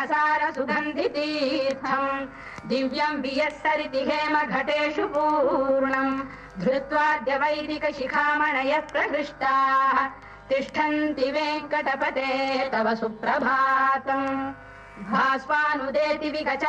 रत्नसार सुगन्धि तीर्थम् दिव्यम् वियस्सरिति हेम घटेषु पूर्णम् धृत्वाद्य वैदिक शिखामणयः प्रहृष्टाः तिष्ठन्ति वेङ्कटपते तव सुप्रभातम् भास्वानुदेति विगचा